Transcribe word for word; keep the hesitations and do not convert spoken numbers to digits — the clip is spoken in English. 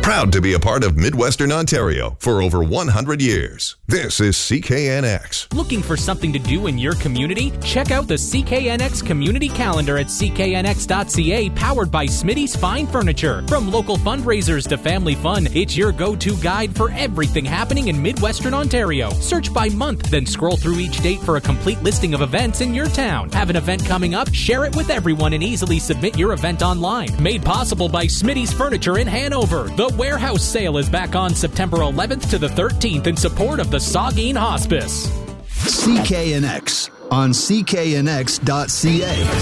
Proud to be a part of Midwestern Ontario for over one hundred years. This is C K N X. Looking for something to do in your community? Check out the C K N X Community Calendar at c k n x dot c a, powered by Smitty's Fine Furniture. From local fundraisers to family fun, it's your go-to guide for everything happening in Midwestern Ontario. Search by month, then scroll through each date for a complete listing of events in your town. Have an event coming up? Share it with everyone and easily submit your event online. Made possible by Smitty's Furniture in Hanover. The Warehouse Sale is back on September eleventh to the thirteenth in support of the Saugeen Hospice. C K N X on c k n x dot c a.